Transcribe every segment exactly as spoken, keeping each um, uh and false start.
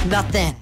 Nothing.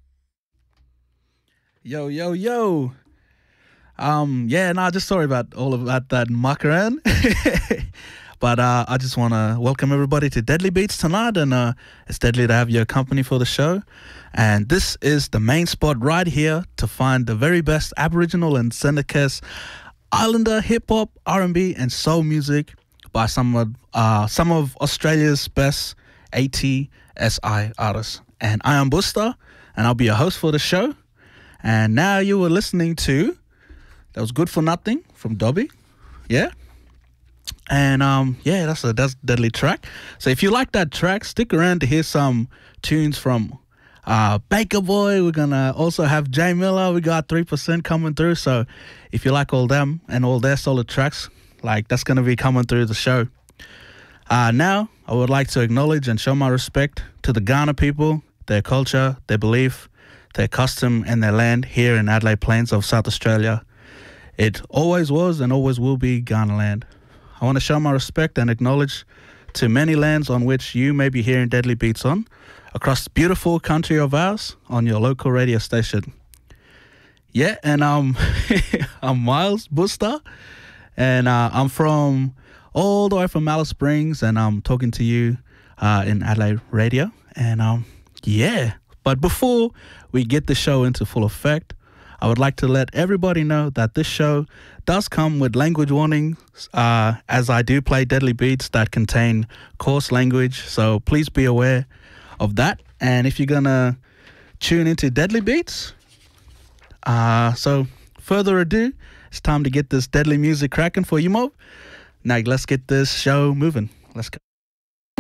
Yo, yo, yo. Um, yeah, no, just sorry about all about that muck around. But uh, I just want to welcome everybody to Deadly Beats tonight, and uh, it's deadly to have your company for the show. And this is the main spot right here to find the very best Aboriginal and Seneca Islander hip-hop, R and B, and soul music by some of, uh, some of Australia's best A T S I artists. And I am Buster, and I'll be your host for the show. And now you were listening to, that was Good For Nothing from Dobby, yeah? And um, yeah, that's a that's a deadly track. So if you like that track, stick around to hear some tunes from uh, Baker Boy. We're gonna also have Jay Miller. We got three percent coming through. So if you like all them and all their solid tracks, like that's gonna be coming through the show. Uh, now I would like to acknowledge and show my respect to the Kaurna people, their culture, their belief, their custom, and their land here in Adelaide Plains of South Australia. It always was and always will be Kaurna land. I want to show my respect and acknowledge to many lands on which you may be hearing Deadly Beats on, across the beautiful country of ours, on your local radio station. Yeah, and um, I'm Miles Buster, and uh, I'm from all the way from Alice Springs, and I'm talking to you uh, in Adelaide Radio. And um, yeah, but before we get the show into full effect, I would like to let everybody know that this show does come with language warnings, uh, as I do play deadly beats that contain coarse language, so please be aware of that. And if you're going to tune into Deadly Beats, uh, so further ado, it's time to get this deadly music cracking for you, Mob. Now let's get this show moving. Let's go.